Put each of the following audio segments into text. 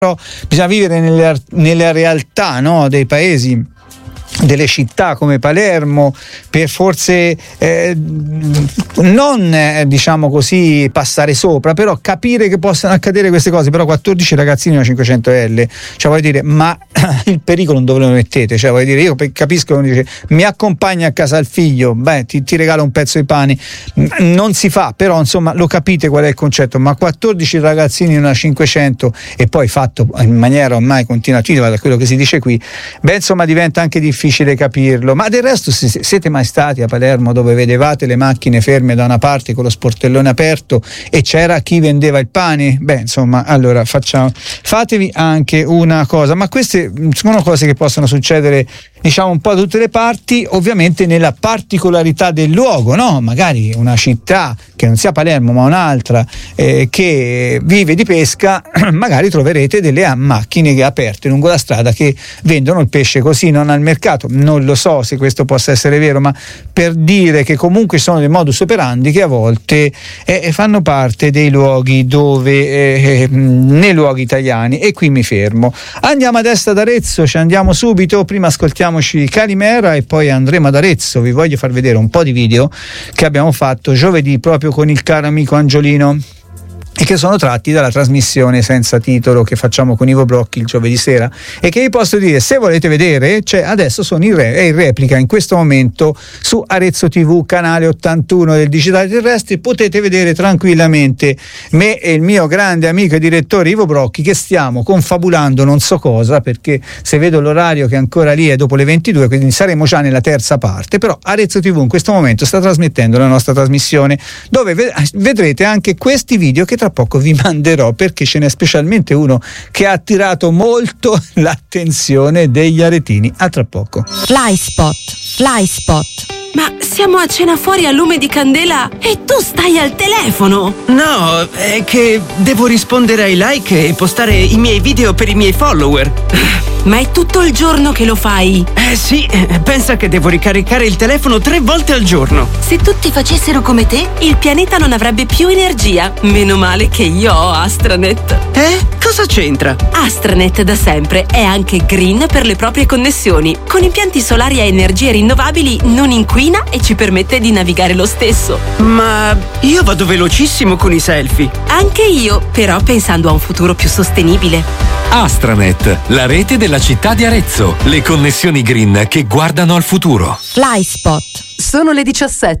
bisogna vivere nelle realtà, no, dei paesi, delle città come Palermo, per forse non diciamo così passare sopra, però capire che possano accadere queste cose. Però 14 ragazzini una 500L, cioè voglio dire, ma il pericolo dove lo mettete? Cioè voglio dire, io capisco che uno dice mi accompagna a casa il figlio, ti regala un pezzo di pane, non si fa, però insomma lo capite qual è il concetto. Ma 14 ragazzini in una 500 e poi fatto in maniera ormai continuativa, da quello che si dice qui, insomma diventa anche difficile capirlo. Ma del resto siete mai stati a Palermo dove vedevate le macchine ferme da una parte con lo sportellone aperto e c'era chi vendeva il pane? Insomma, allora fatevi anche una cosa, ma queste sono cose che possono succedere diciamo un po' da tutte le parti, ovviamente nella particolarità del luogo, no? Magari una città che non sia Palermo ma un'altra che vive di pesca, magari troverete delle macchine aperte lungo la strada che vendono il pesce così, non al mercato. Non lo so se questo possa essere vero, ma per dire che comunque sono dei modus operandi che a volte fanno parte dei luoghi dove nei luoghi italiani. E qui mi fermo. Andiamo adesso ad Arezzo, ci andiamo subito. Prima ascoltiamoci Calimera e poi andremo ad Arezzo. Vi voglio far vedere un po' di video che abbiamo fatto giovedì proprio con il caro amico Angiolino e che sono tratti dalla trasmissione Senza Titolo che facciamo con Ivo Brocchi il giovedì sera, e che vi posso dire, se volete vedere, adesso sono in replica in questo momento su Arezzo TV, canale 81 del Digitale Terrestre. Potete vedere tranquillamente me e il mio grande amico e direttore Ivo Brocchi che stiamo confabulando non so cosa, perché se vedo l'orario che ancora lì è dopo le 22, quindi saremo già nella terza parte. Però Arezzo TV in questo momento sta trasmettendo la nostra trasmissione, dove vedrete anche questi video che tra poco vi manderò, perché ce n'è specialmente uno che ha attirato molto l'attenzione degli aretini. A tra poco. Fly Spot. Ma siamo a cena fuori a lume di candela e tu stai al telefono? No, è che devo rispondere ai like e postare i miei video per i miei follower. Ma è tutto il giorno che lo fai? Sì, pensa che devo ricaricare il telefono 3 volte al giorno. Se tutti facessero come te, il pianeta non avrebbe più energia. Meno male che io ho Astranet. Cosa c'entra? Astranet da sempre è anche green per le proprie connessioni. Con impianti solari a energie rinnovabili non inquina e ci permette di navigare lo stesso. Ma io vado velocissimo con i selfie. Anche io, però pensando a un futuro più sostenibile. Astranet, la rete della città di Arezzo. Le connessioni green che guardano al futuro. Fly Spot. Sono le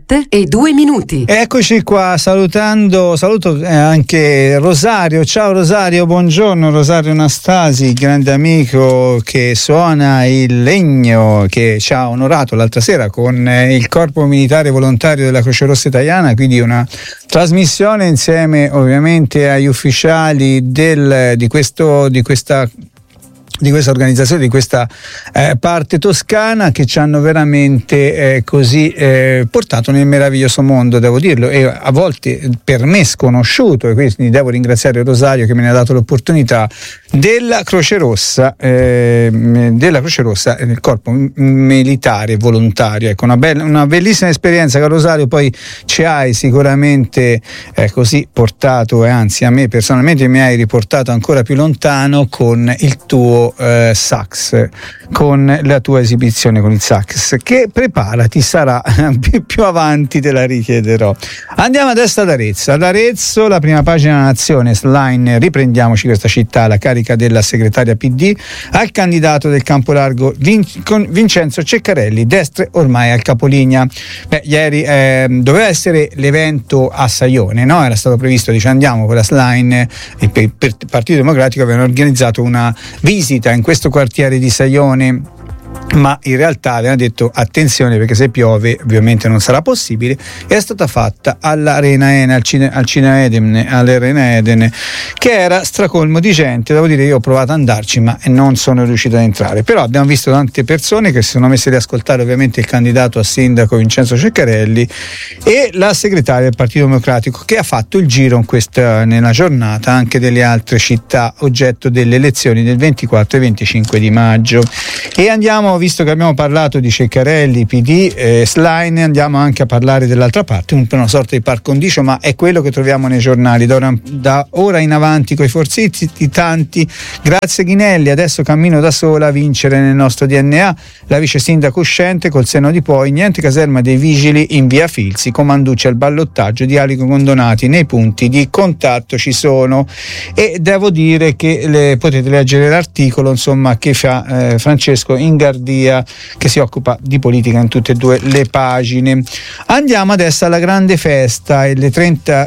17:02. Eccoci qua, saluto anche Rosario. Ciao Rosario, buongiorno. Rosario Anastasi, grande amico che suona il legno, che ci ha onorato l'altra sera con il Corpo Militare Volontario della Croce Rossa Italiana, quindi una trasmissione insieme ovviamente agli ufficiali di questa organizzazione, di questa parte toscana, che ci hanno veramente portato nel meraviglioso mondo, devo dirlo, e a volte per me sconosciuto, e quindi devo ringraziare Rosario che me ne ha dato l'opportunità, della Croce Rossa del Corpo Militare Volontario. Ecco, una bellissima esperienza che, Rosario, poi ci hai sicuramente così portato, e anzi a me personalmente mi hai riportato ancora più lontano con il tuo sax, con la tua esibizione con il sax, che preparati, sarà più avanti, te la richiederò. Andiamo adesso ad Arezzo, la prima pagina della Nazione, line riprendiamoci questa città, la carica della segretaria PD al candidato del Campolargo Vincenzo Ceccarelli, destre ormai al capolinea. Ieri doveva essere l'evento a Saione, no? Era stato previsto, andiamo con la slime, per il Partito Democratico avevano organizzato una visita in questo quartiere di Saione, ma in realtà avevano detto attenzione perché se piove ovviamente non sarà possibile. È stata fatta all'Arena Eden, al Cinema Eden, all'Arena Eden, che era stracolmo di gente. Devo dire, io ho provato ad andarci ma non sono riuscito ad entrare, però abbiamo visto tante persone che si sono messe ad ascoltare ovviamente il candidato a sindaco Vincenzo Ceccarelli e la segretaria del Partito Democratico, che ha fatto il giro nella giornata anche delle altre città oggetto delle elezioni del 24 e 25 di maggio. E andiamo, visto che abbiamo parlato di Ceccarelli, PD, Schlein, andiamo anche a parlare dell'altra parte, una sorta di par condicio, ma è quello che troviamo nei giornali da ora in avanti, coi forzizi tanti. Grazie Ghinelli, adesso cammino da sola a vincere nel nostro DNA. La vice sindaco uscente col senno di poi, niente caserma dei vigili in via Filzi, comanducci al ballottaggio, dialogo con Donati, nei punti di contatto ci sono. E devo dire che potete leggere l'articolo, insomma, che fa Francesco Ingardia, che si occupa di politica in tutte e due le pagine. Andiamo adesso alla grande festa e le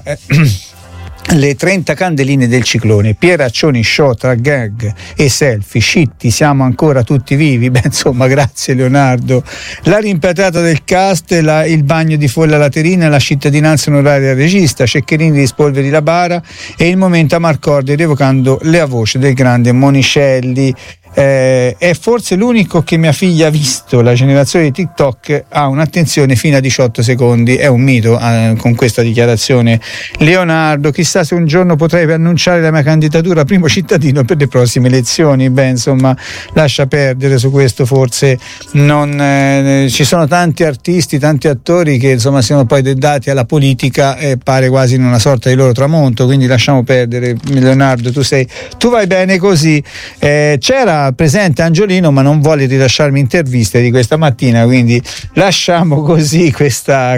30 candeline del ciclone, Pieraccioni show tra gag e selfie, scitti, siamo ancora tutti vivi, beh insomma grazie Leonardo, la rimpatriata del cast, il bagno di folla laterina, la cittadinanza onoraria al regista, Ceccherini rispolveri la bara e il momento a Marcordi rievocando la voce del grande Monicelli. È forse l'unico che mia figlia ha visto, la generazione di TikTok ha un'attenzione fino a 18 secondi, è un mito con questa dichiarazione Leonardo. Chissà se un giorno potrei annunciare la mia candidatura a primo cittadino per le prossime elezioni. Beh insomma lascia perdere, su questo forse non ci sono tanti artisti, tanti attori che insomma siano poi dedati alla politica e pare quasi in una sorta di loro tramonto, quindi lasciamo perdere Leonardo, tu vai bene così. C'era presente Angiolino ma non vuole rilasciarmi interviste di questa mattina, quindi lasciamo così questa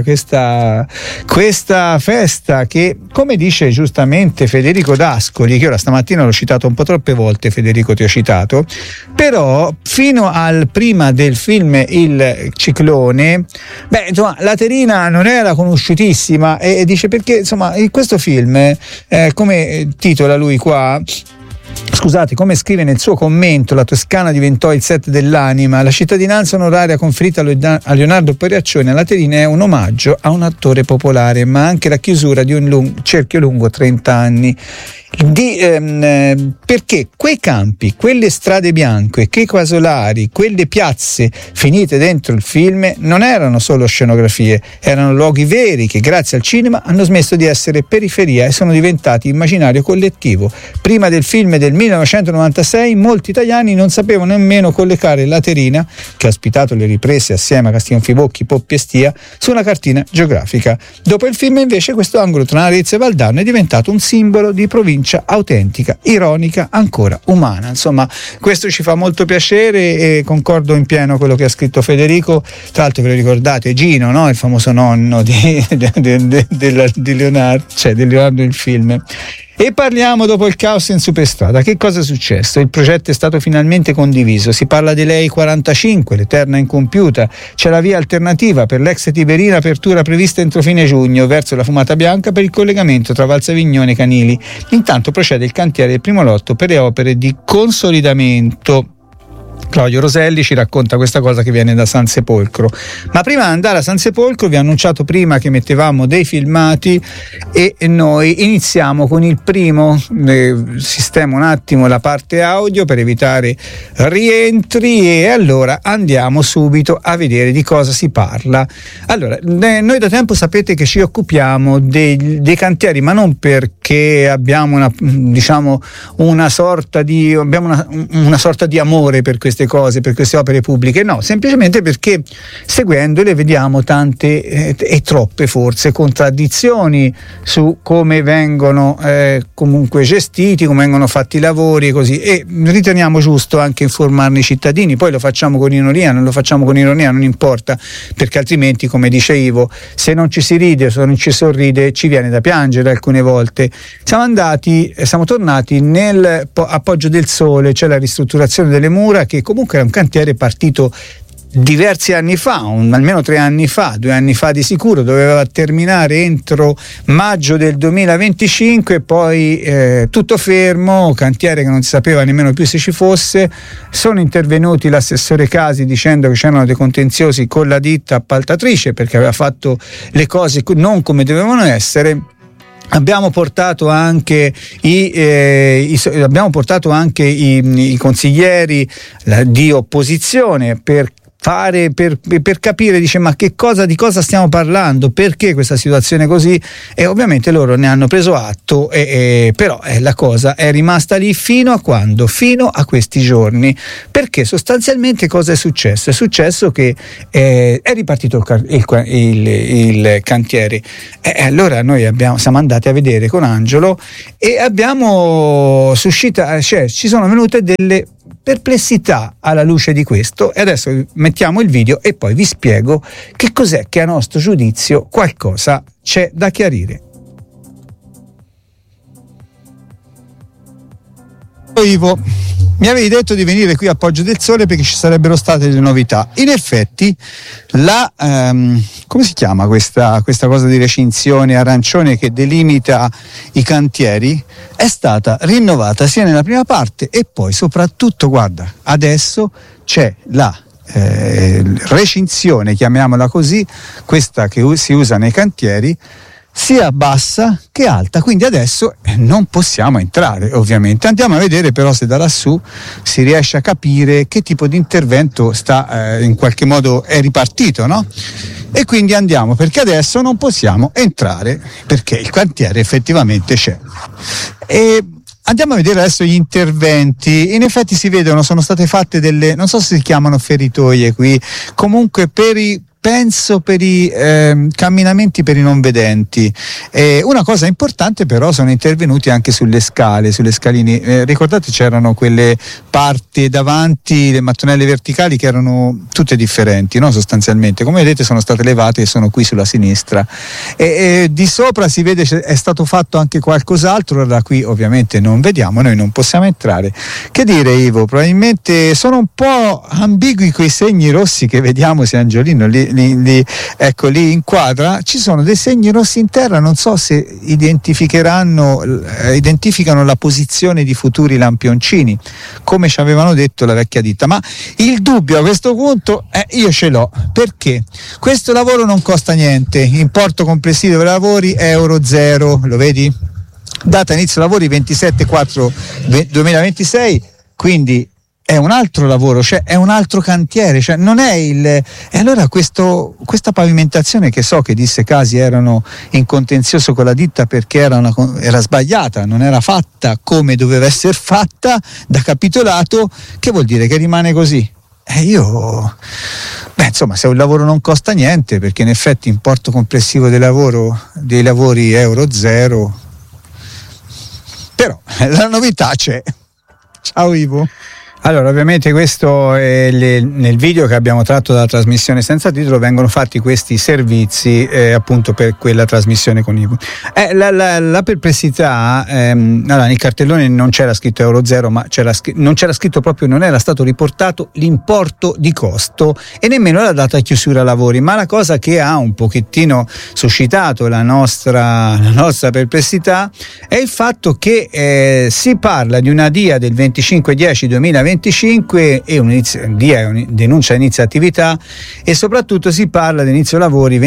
festa che, come dice giustamente Federico D'Ascoli, che ora stamattina l'ho citato un po' troppe volte, Federico ti ho citato, però fino al prima del film Il Ciclone, beh insomma Laterina non era conosciutissima e dice perché insomma in questo film come titola lui qua, scusate, come scrive nel suo commento, la Toscana diventò il set dell'anima, la cittadinanza onoraria conferita a Leonardo Pieraccioni a Laterina è un omaggio a un attore popolare, ma anche la chiusura di un cerchio lungo 30 anni. Perché quei campi, quelle strade bianche, quei casolari, quelle piazze finite dentro il film non erano solo scenografie, erano luoghi veri che grazie al cinema hanno smesso di essere periferia e sono diventati immaginario collettivo. Prima del film del 1996 molti italiani non sapevano nemmeno collocare Laterina, che ha ospitato le riprese assieme a Castionfibocchi, Poppi e Stia, su una cartina geografica. Dopo il film invece questo angolo tra Arezzo e Valdarno è diventato un simbolo di provincia autentica, ironica, ancora umana. Insomma, questo ci fa molto piacere e concordo in pieno quello che ha scritto Federico. Tra l'altro ve lo ricordate, Gino, no? Il famoso nonno di Leonardo, cioè di Leonardo nel film. E parliamo dopo il caos in Superstrada. Che cosa è successo? Il progetto è stato finalmente condiviso. Si parla di lei 45, l'eterna incompiuta. C'è la via alternativa per l'ex Tiberina, apertura prevista entro fine giugno verso la Fumata Bianca per il collegamento tra Valsavignone e Canili. Intanto procede il cantiere del primo lotto per le opere di consolidamento. Claudio Roselli ci racconta questa cosa che viene da San Sepolcro. Ma prima di andare a San Sepolcro vi ho annunciato prima che mettevamo dei filmati e noi iniziamo con il primo. Sistemo un attimo la parte audio per evitare rientri e allora andiamo subito a vedere di cosa si parla. Allora, noi da tempo sapete che ci occupiamo dei cantieri, ma non perché abbiamo una sorta di amore per queste cose, per queste opere pubbliche, no, semplicemente perché seguendole vediamo tante e troppe forse contraddizioni su come vengono comunque gestiti, come vengono fatti i lavori e così, e riteniamo giusto anche informarne i cittadini. Poi lo facciamo con ironia, non lo facciamo con ironia non importa, perché altrimenti, come dice Ivo, se non ci si ride o se non ci sorride ci viene da piangere alcune volte. Siamo tornati nel Appoggio del Sole, cioè la ristrutturazione delle mura, che comunque era un cantiere partito diversi anni fa, almeno 3 anni fa, 2 anni fa di sicuro, doveva terminare entro maggio del 2025, poi tutto fermo, cantiere che non si sapeva nemmeno più se ci fosse. Sono intervenuti l'assessore Casi dicendo che c'erano dei contenziosi con la ditta appaltatrice perché aveva fatto le cose non come dovevano essere. Abbiamo portato anche i consiglieri di opposizione per fare per capire, dice, ma di cosa stiamo parlando, perché questa situazione così, e ovviamente loro ne hanno preso atto, però la cosa è rimasta lì fino a quando? Fino a questi giorni, perché sostanzialmente cosa è successo? È successo che è ripartito il cantiere, allora noi siamo andati a vedere con Angelo e abbiamo suscitato, cioè ci sono venute delle perplessità alla luce di questo, e adesso mettiamo il video e poi vi spiego che cos'è che a nostro giudizio qualcosa c'è da chiarire. Ivo, mi avevi detto di venire qui a Poggio del Sole perché ci sarebbero state delle novità. In effetti come si chiama questa cosa di recinzione arancione che delimita i cantieri è stata rinnovata sia nella prima parte e poi soprattutto, guarda, adesso c'è la recinzione, chiamiamola così, questa che si usa nei cantieri, sia bassa che alta, quindi adesso non possiamo entrare. Ovviamente andiamo a vedere però se da lassù si riesce a capire che tipo di intervento in qualche modo è ripartito, no? E quindi andiamo, perché adesso non possiamo entrare perché il cantiere effettivamente c'è. E andiamo a vedere adesso gli interventi. In effetti si vedono, sono state fatte delle, non so se si chiamano feritoie qui, comunque penso per i camminamenti per i non vedenti. Una cosa importante però, sono intervenuti anche sulle scalini. Ricordate, c'erano quelle parti davanti, le mattonelle verticali che erano tutte differenti, no? Sostanzialmente, come vedete, sono state levate e sono qui sulla sinistra. E di sopra si vede è stato fatto anche qualcos'altro, da qui ovviamente non vediamo, noi non possiamo entrare. Che dire, Ivo? Probabilmente sono un po' ambigui quei segni rossi che vediamo, se Angiolino ecco lì inquadra, ci sono dei segni rossi in terra, non so se identificano la posizione di futuri lampioncini, come ci avevano detto la vecchia ditta. Ma il dubbio a questo punto io ce l'ho, perché questo lavoro non costa niente, importo complessivo dei lavori €0, lo vedi? Data inizio lavori 27/4/2026, quindi è un altro lavoro, cioè è un altro cantiere, cioè non è e allora questa pavimentazione, che so che disse Casi erano in contenzioso con la ditta perché era sbagliata, non era fatta come doveva essere fatta da capitolato, che vuol dire che rimane così. Insomma, se un lavoro non costa niente, perché in effetti importo complessivo dei lavori €0, però la novità c'è. Ciao Ivo. Allora, ovviamente questo è nel video che abbiamo tratto dalla trasmissione senza titolo, vengono fatti questi servizi appunto per quella trasmissione con Ivo. La perplessità, allora, nel cartellone non c'era scritto €0, ma non c'era scritto proprio, non era stato riportato l'importo di costo e nemmeno la data di chiusura lavori, ma la cosa che ha un pochettino suscitato la nostra perplessità è il fatto che si parla di una DIA del 25/10/2025 e denuncia inizio attività, e soprattutto si parla di inizio lavori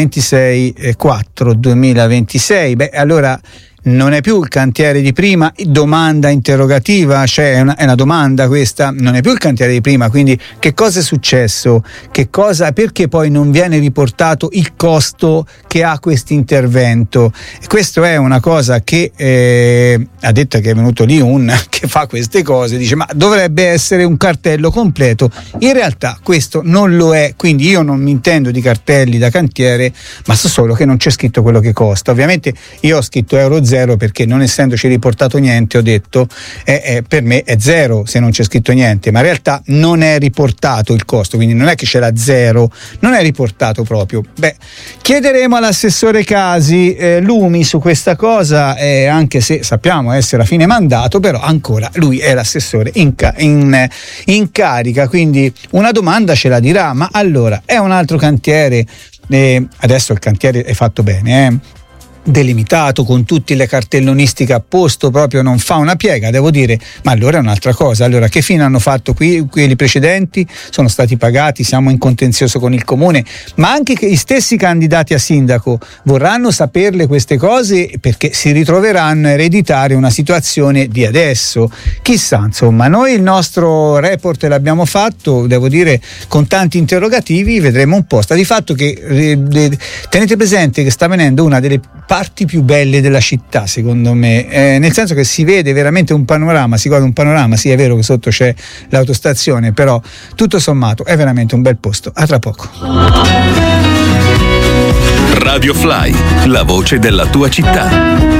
26/4/2026. Allora non è più il cantiere di prima, domanda interrogativa, cioè è una domanda questa, non è più il cantiere di prima, quindi che cosa è successo? Perché poi non viene riportato il costo che ha questo intervento? Questo è una cosa che ha detto che è venuto lì che fa queste cose, dice ma dovrebbe essere un cartello completo, in realtà questo non lo è, quindi io non mi intendo di cartelli da cantiere, ma so solo che non c'è scritto quello che costa. Ovviamente io ho scritto €0 perché non essendoci riportato niente ho detto per me è 0 se non c'è scritto niente, ma in realtà non è riportato il costo, quindi non è che c'è la 0, non è riportato proprio. Chiederemo all'assessore Casi lumi su questa cosa, anche se sappiamo essere a fine mandato, però ancora lui è l'assessore in carica, quindi una domanda ce la dirà. Ma allora è un altro cantiere, adesso il cantiere è fatto bene, delimitato con tutte le cartellonistiche a posto, proprio non fa una piega, devo dire, ma allora è un'altra cosa. Allora, che fine hanno fatto qui quelli precedenti? Sono stati pagati, siamo in contenzioso con il comune, ma anche che gli stessi candidati a sindaco vorranno saperle queste cose, perché si ritroveranno a ereditare una situazione di adesso. Chissà, insomma, noi il nostro report l'abbiamo fatto, devo dire, con tanti interrogativi, vedremo un po'. Sta di fatto che tenete presente che sta venendo una delle parti più belle della città, secondo me, nel senso che si vede veramente un panorama, si guarda un panorama. Sì, è vero che sotto c'è l'autostazione, però tutto sommato è veramente un bel posto. A tra poco. Radio Fly, la voce della tua città.